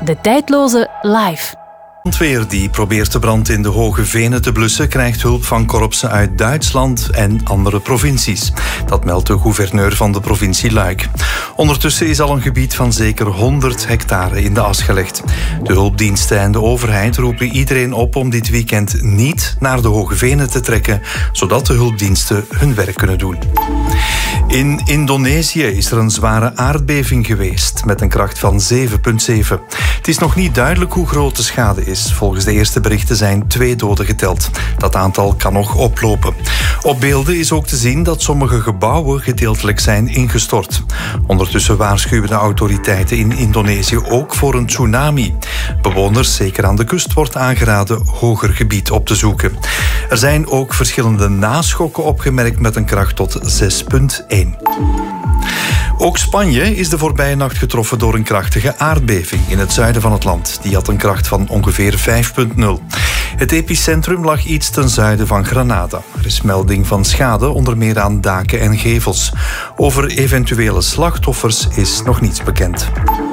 De Tijdloze live. De brandweer die probeert de brand in de Hoge Venen te blussen krijgt hulp van korpsen uit Duitsland en andere provincies. Dat meldt de gouverneur van de provincie Luik. Ondertussen is al een gebied van zeker 100 hectare in de as gelegd. De hulpdiensten en de overheid roepen iedereen op om dit weekend niet naar de Hoge Venen te trekken, zodat de hulpdiensten hun werk kunnen doen. In Indonesië is er een zware aardbeving geweest met een kracht van 7,7. Het is nog niet duidelijk hoe groot de schade is. Volgens de eerste berichten zijn 2 doden geteld. Dat aantal kan nog oplopen. Op beelden is ook te zien dat sommige gebouwen gedeeltelijk zijn ingestort. Ondertussen waarschuwen de autoriteiten in Indonesië ook voor een tsunami. Bewoners, zeker aan de kust, wordt aangeraden hoger gebied op te zoeken. Er zijn ook verschillende naschokken opgemerkt met een kracht tot 6,1. Ook Spanje is de voorbije nacht getroffen door een krachtige aardbeving in het zuiden van het land. Die had een kracht van ongeveer 5,0. Het epicentrum lag iets ten zuiden van Granada. Er is melding van schade, onder meer aan daken en gevels. Over eventuele slachtoffers is nog niets bekend.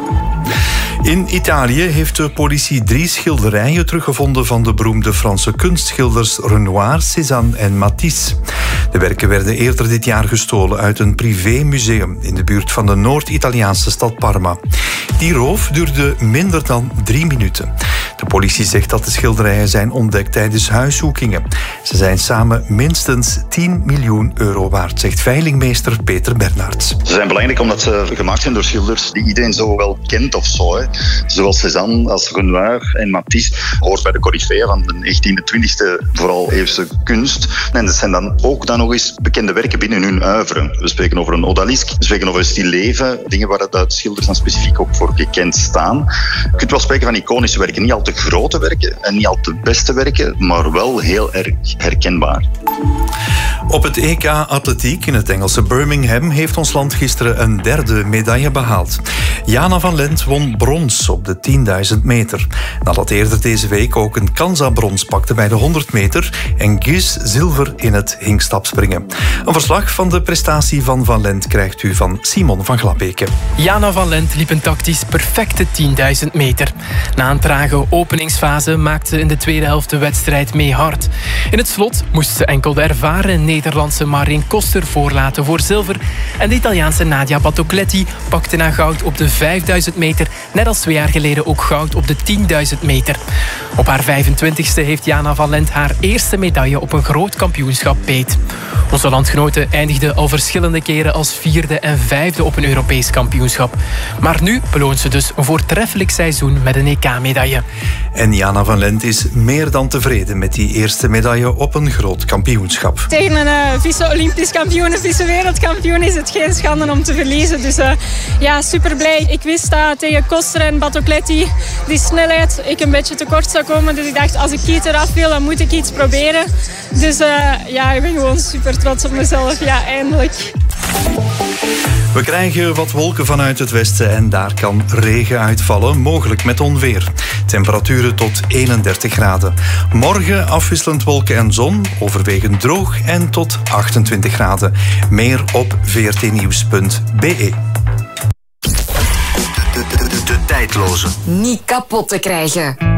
In Italië heeft de politie 3 schilderijen teruggevonden van de beroemde Franse kunstschilders Renoir, Cézanne en Matisse. De werken werden eerder dit jaar gestolen uit een privémuseum in de buurt van de Noord-Italiaanse stad Parma. Die roof duurde minder dan 3 minuten. De politie zegt dat de schilderijen zijn ontdekt tijdens huiszoekingen. Ze zijn samen minstens 10 miljoen euro waard, zegt veilingmeester Peter Bernards. Ze zijn belangrijk omdat ze gemaakt zijn door schilders die iedereen zo wel kent of zo. Hè. Zowel Cézanne als Renoir en Matisse hoort bij de coryfeeën van de 19e, 20e, vooral eeuwse kunst. En dat zijn dan ook nog eens bekende werken binnen hun oeuvre. We spreken over een odalisque, we spreken over een stilleven, dingen waar de schilders dan specifiek ook voor gekend staan. Je kunt wel spreken van iconische werken, niet al te grote werken en niet al te beste werken, maar wel heel erg herkenbaar. Op het EK Atletiek in het Engelse Birmingham heeft ons land gisteren een 3e medaille behaald. Jana van Lent won brons op de 10.000 meter. Nadat eerder deze week ook een Kansa brons pakte bij de 100 meter en Guus zilver in het hinkstapspringen. Een verslag van de prestatie van Van Lent krijgt u van Simon van Glabeke. Jana van Lent liep een tactisch perfecte 10.000 meter. Na een trage openingsfase maakte ze in de tweede helft de wedstrijd mee hard. In het slot moest ze enkel de ervaren Nederlandse Marijn Koster voorlaten voor zilver en de Italiaanse Nadia Battocletti pakte na goud op de 5.000 meter, net als 2 jaar geleden ook goud op de 10.000 meter. Op haar 25e heeft Jana van Lent haar eerste medaille op een groot kampioenschap beet. Onze landgenoten eindigden al verschillende keren als 4e en 5e op een Europees kampioenschap. Maar nu beloont ze dus een voortreffelijk seizoen met een EK-medaille. En Jana van Lent is meer dan tevreden met die eerste medaille op een groot kampioenschap. Tegen een vice-Olympisch kampioen, een vice-wereldkampioen is het geen schande om te verliezen. Dus ja, super blij. Ik wist dat tegen Koster en Battocletti die snelheid ik een beetje tekort zou komen. Dus ik dacht, als ik iets eraf wil, dan moet ik iets proberen. Dus ja, ik ben gewoon super trots op mezelf. Ja, eindelijk. We krijgen wat wolken vanuit het westen en daar kan regen uitvallen, mogelijk met onweer. Temperaturen tot 31 graden. Morgen afwisselend wolken en zon, overwegend droog en tot 28 graden. Meer op vrtnieuws.be. De tijdloze. Niet kapot te krijgen.